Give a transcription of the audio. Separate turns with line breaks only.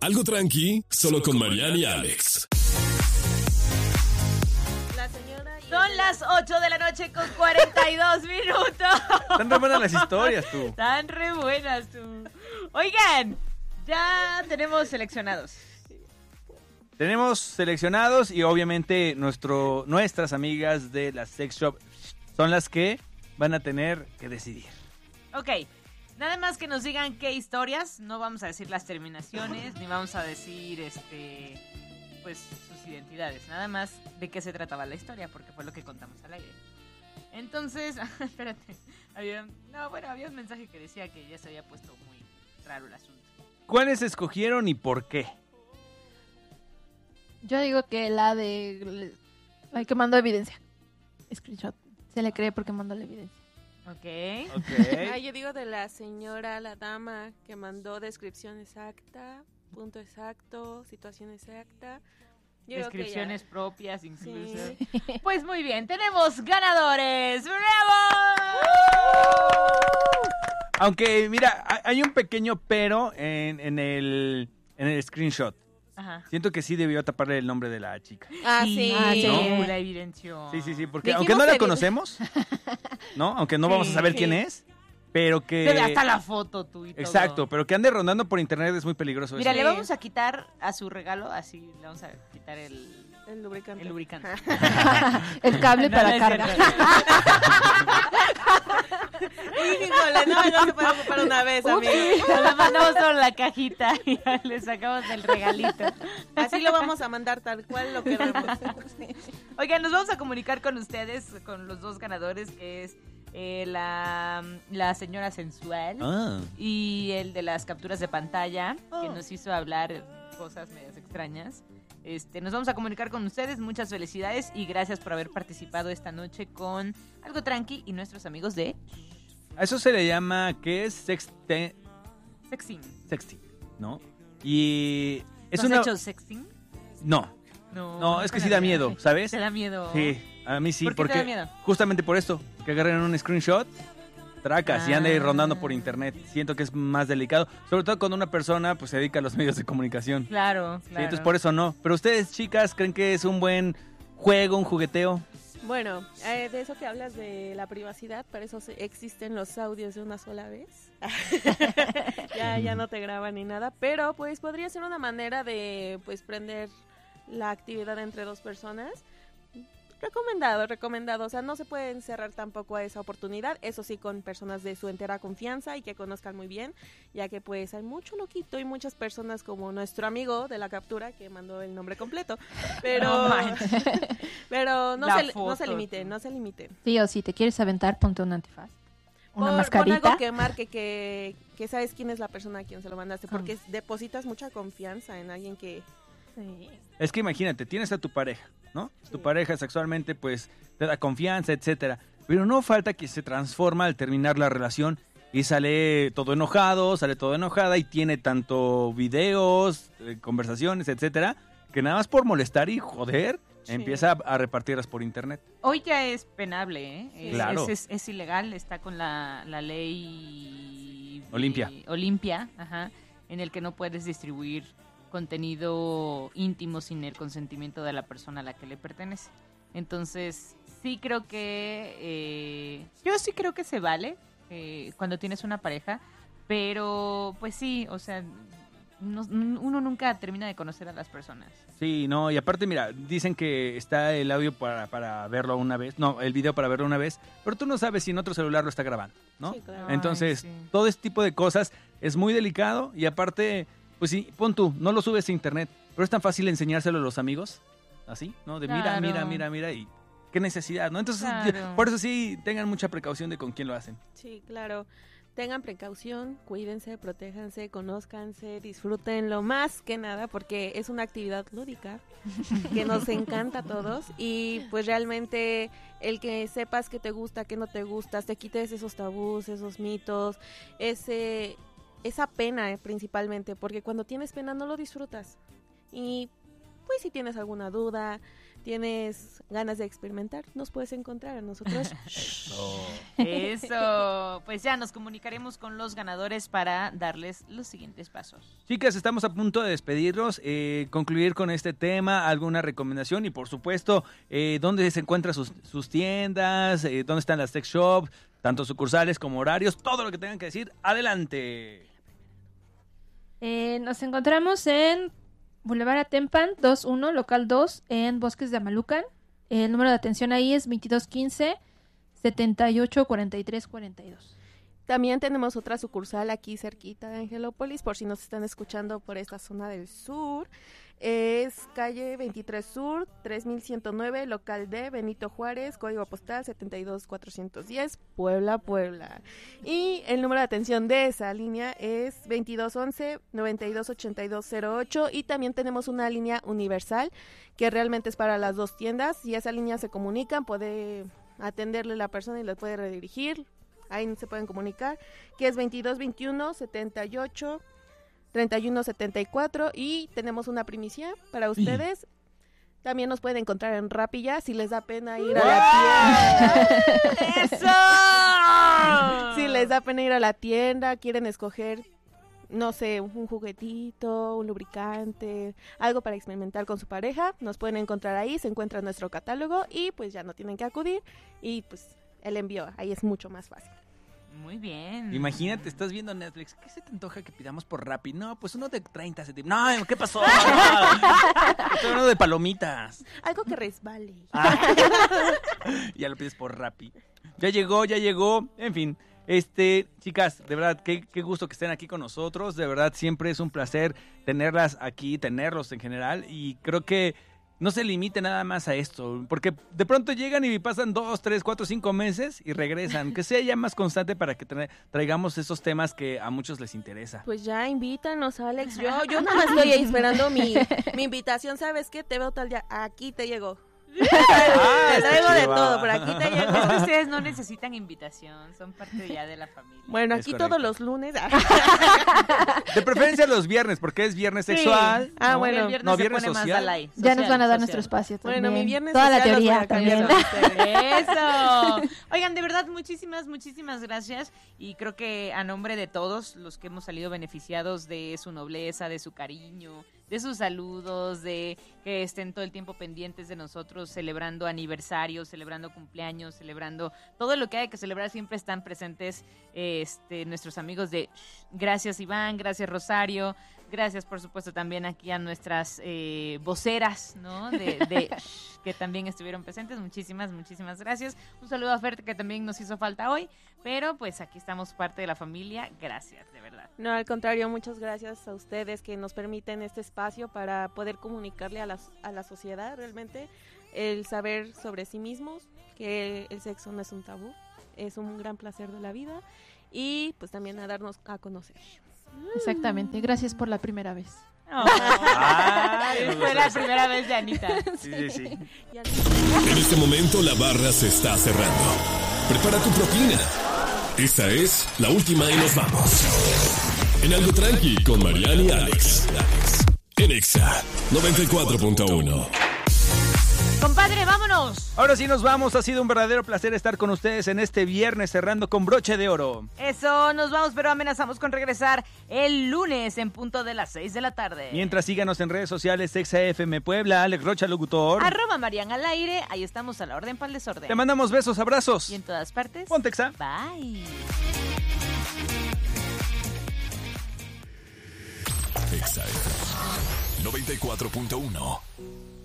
Algo tranqui, solo con Mariana y Alex.
Son las 8 de la noche con 42 minutos.
Están re buenas las historias, tú.
Están re buenas, tú. Oigan, ya tenemos seleccionados.
Tenemos seleccionados y obviamente nuestras amigas de la Sex Shop son las que van a tener que decidir.
Ok, nada más que nos digan qué historias. No vamos a decir las terminaciones, ni vamos a decir pues sus identidades. Nada más de qué se trataba la historia, porque fue lo que contamos al aire. Entonces, espérate, había un mensaje que decía que ya se había puesto muy raro el asunto.
¿Cuáles escogieron y por qué?
Yo digo que la que mandó evidencia. Screenshot. Se le cree porque mandó la evidencia.
Ok.
Yo digo de la señora, la dama, que mandó descripción exacta, punto exacto, situación exacta.
Descripciones propias incluso.
Sí.
Pues muy bien, tenemos ganadores. ¡Bravo!
Aunque, mira, hay un pequeño pero en el screenshot.
Ajá.
Siento que sí debió taparle el nombre de la chica.
Sí.
¿No? La evidenció.
Sí, porque
Dijimos
aunque no la conocemos, ¿no? Aunque no vamos a saber quién es, pero que...
Se ve hasta la foto tú y todo.
Exacto, pero que ande rondando por internet es muy peligroso.
Mira,
eso.
le vamos a quitar a su regalo, así le vamos a quitar el
lubricante.
El cable
No,
para
no es
carga.
Híjole, no se puede ocupar una vez, amigo.
Le mandamos solo la cajita y ya le sacamos el regalito.
Así lo vamos a mandar tal cual lo queremos.
Oigan, nos vamos a comunicar con ustedes, con los dos ganadores, que es la señora sensual y el de las capturas de pantalla, que nos hizo hablar cosas medias extrañas. Nos vamos a comunicar con ustedes, muchas felicidades y gracias por haber participado esta noche con Algo Tranqui y nuestros amigos de
A eso se le llama, ¿qué es?
Sexting.
Sexting, ¿no? Y es
¿Tú has
una...
hecho sexting?
No, es que sí da miedo, ¿sabes?
¿Te da miedo?
Sí, a mí sí,
¿Por qué
porque
te da miedo?
justamente por esto, que agarren un screenshot, tracas, y ande rondando por internet. Siento que es más delicado, sobre todo cuando una persona pues se dedica a los medios de comunicación.
Claro.
Sí, entonces por eso no. Pero ustedes, chicas, ¿creen que es un buen juego, un jugueteo?
Bueno, de eso que hablas de la privacidad, para eso existen los audios de una sola vez. ya no te graban ni nada, pero pues podría ser una manera de pues prender la actividad entre dos personas. Recomendado, o sea, no se pueden cerrar tampoco a esa oportunidad, eso sí, con personas de su entera confianza y que conozcan muy bien, ya que pues hay mucho loquito y muchas personas como nuestro amigo de la captura que mandó el nombre completo, pero no se limiten.
Sí o sí, te quieres aventar, ponte un antifaz. Una mascarita.
Pon algo que marque que sabes quién es la persona a quien se lo mandaste, porque depositas mucha confianza en alguien que...
Sí.
Es que imagínate, tienes a tu pareja, ¿no?
Sí.
Tu pareja sexualmente pues te da confianza, etcétera. Pero no falta que se transforma al terminar la relación y sale todo enojado, sale toda enojada y tiene tanto videos, conversaciones, etcétera, que nada más por molestar y joder, empieza a repartirlas por internet.
Hoy ya es penable, ¿eh?
Sí.
Claro.
Es ilegal, está con la ley...
Olimpia,
ajá, en el que no puedes distribuir contenido íntimo sin el consentimiento de la persona a la que le pertenece. Entonces, sí creo que... yo sí creo que se vale cuando tienes una pareja, pero pues sí, o sea, uno nunca termina de conocer a las personas.
Sí, no, y aparte, mira, dicen que está el audio para verlo una vez, no, el video para verlo una vez, pero tú no sabes si en otro celular lo está grabando, ¿no?
Sí, claro.
Entonces,
Ay, sí.
todo este tipo de cosas es muy delicado y aparte, pues sí, pon tú, no lo subes a internet, pero es tan fácil enseñárselo a los amigos, así, ¿no? De
Claro.
mira, y qué necesidad, ¿no? Entonces,
Claro.
por eso sí, tengan mucha precaución de con quién lo hacen.
Sí, claro. Tengan precaución, cuídense, protéjanse, conózcanse, disfrútenlo más que nada porque es una actividad lúdica que nos encanta a todos y pues realmente el que sepas que te gusta, que no te gusta, te quites esos tabús, esos mitos, esa pena principalmente, porque cuando tienes pena no lo disfrutas y pues si tienes alguna duda, tienes ganas de experimentar, nos puedes encontrar a nosotros.
Eso. Pues ya nos comunicaremos con los ganadores para darles los siguientes pasos.
Chicas, estamos a punto de despedirnos, concluir con este tema, alguna recomendación y por supuesto, dónde se encuentran sus tiendas, dónde están las sex shops, tanto sucursales como horarios, todo lo que tengan que decir. Adelante.
Nos encontramos en Boulevard Atempan 21, local 2, en Bosques de Amalucan. El número de atención ahí es 2215-784342.
También tenemos otra sucursal aquí cerquita de Angelópolis, por si nos están escuchando por esta zona del sur. Es calle 23 Sur, 3109, local D, Benito Juárez, código postal 72410, Puebla, Puebla. Y el número de atención de esa línea es 2211-928208 y también tenemos una línea universal que realmente es para las dos tiendas. Si esa línea se comunican, puede atenderle la persona y les puede redirigir. Ahí se pueden comunicar, que es 2221-78-3174 y tenemos una primicia para ustedes. También nos pueden encontrar en Rappi ya, si les da pena ir a la tienda. ¡Eso! Si les da pena ir a la tienda, quieren escoger, no sé, un juguetito, un lubricante, algo para experimentar con su pareja, nos pueden encontrar ahí, se encuentra en nuestro catálogo y pues ya no tienen que acudir y pues el envío ahí es mucho más fácil.
Muy bien.
Imagínate, estás viendo Netflix. ¿Qué se te antoja que pidamos por Rappi? No, pues uno de 30 centímetros. No, ¿qué pasó? Estoy hablando de palomitas.
Algo que resbale.
Ya lo pides por Rappi. Ya llegó. En fin, chicas, de verdad, qué gusto que estén aquí con nosotros. De verdad, siempre es un placer tenerlas aquí, tenerlos en general. Y creo que no se limite nada más a esto, porque de pronto llegan y pasan 2, 3, 4, 5 meses y regresan. Que sea ya más constante para que traigamos esos temas que a muchos les interesa.
Pues ya invítanos, Alex. Yo nada más estoy ahí esperando mi invitación. ¿Sabes qué? Te veo tal día. Aquí te llego. Te traigo de todo, pero aquí te llego.
Es que ustedes no necesitan invitación, son parte ya de la familia.
Bueno, aquí todos los lunes.
De preferencia los viernes, porque es viernes sexual.
Sí. Ah, bueno.
No, viernes social.
Ya nos van a dar nuestro espacio también.
Bueno, mi viernes
toda
social
la teoría
también.
Eso. Oigan, de verdad, muchísimas gracias. Y creo que a nombre de todos los que hemos salido beneficiados de su nobleza, de su cariño, de sus saludos, de que estén todo el tiempo pendientes de nosotros, celebrando aniversarios, celebrando cumpleaños, celebrando todo lo que hay que celebrar, siempre están presentes nuestros amigos de gracias Iván, gracias Rosario, gracias por supuesto también aquí a nuestras voceras, ¿no? de que también estuvieron presentes, muchísimas gracias. Un saludo a Fer, que también nos hizo falta hoy, pero pues aquí estamos parte de la familia, gracias, de verdad.
No, al contrario, muchas gracias a ustedes que nos permiten este espacio para poder comunicarle a la sociedad realmente el saber sobre sí mismos, que el sexo no es un tabú, es un gran placer de la vida y pues también a darnos a conocer.
Exactamente, gracias por la primera vez.
Fue la primera vez de Anita.
Sí.
En este momento la barra se está cerrando. Prepara tu propina. Esta es la última y nos vamos. En Algo Tranqui con Mariana y Alex. En Exa 94.1.
Compadre, vámonos.
Ahora sí nos vamos, ha sido un verdadero placer estar con ustedes en este viernes cerrando con broche de oro.
Eso, nos vamos, pero amenazamos con regresar el lunes en punto de las 6 de la tarde.
Mientras síganos en redes sociales, ExaFM Puebla, Alex Rocha Locutor.
@Marian al aire, ahí estamos a la orden para el desorden.
Te mandamos besos, abrazos.
Y en todas partes.
Ponte Exa.
Bye.
ExaFM 94.1.